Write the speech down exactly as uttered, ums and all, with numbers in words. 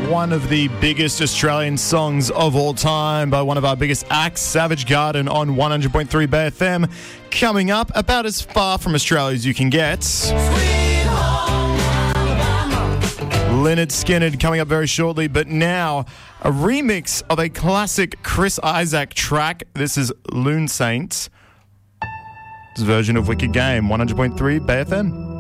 One of the biggest Australian songs of all time by one of our biggest acts, Savage Garden, on one hundred point three Bay F M. Coming up, about as far from Australia as you can get. Lynyrd Skynyrd coming up very shortly, but now a remix of a classic Chris Isaak track. This is Loon Saints' version of Wicked Game, one hundred point three Bay F M.